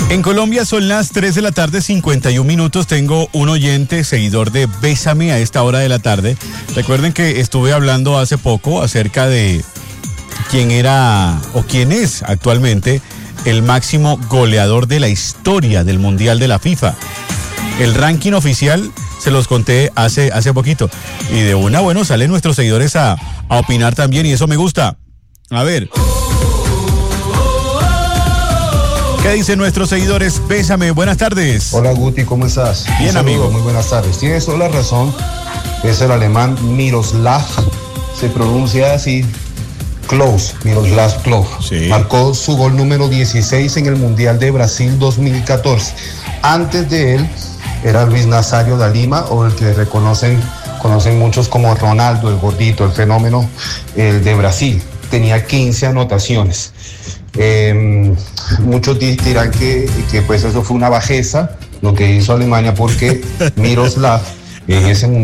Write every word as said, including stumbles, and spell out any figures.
En Colombia son las tres de la tarde, cincuenta y un minutos. Tengo un oyente, seguidor de Bésame a esta hora de la tarde. Recuerden que estuve hablando hace poco acerca de quién era o quién es actualmente el máximo goleador de la historia del Mundial de la FIFA. El ranking oficial se los conté hace, hace poquito. Y de una, bueno, salen nuestros seguidores a, a opinar también y eso me gusta. A ver. ¿Qué dicen nuestros seguidores? Bésame, buenas tardes. Hola Guti, ¿cómo estás? Bien, saludo, amigo. Muy buenas tardes. Tienes toda la razón. Es el alemán Miroslav. Se pronuncia así. Klose, Miroslav Klose. Sí. Marcó su gol número dieciséis en el Mundial de Brasil dos mil catorce. Antes de él era Luis Nazario da Lima, o el que reconocen, conocen muchos como Ronaldo, el gordito, el fenómeno, el de Brasil. Tenía quince anotaciones. Eh, muchos dirán que, que pues eso fue una bajeza lo que hizo Alemania, porque Miroslav en ese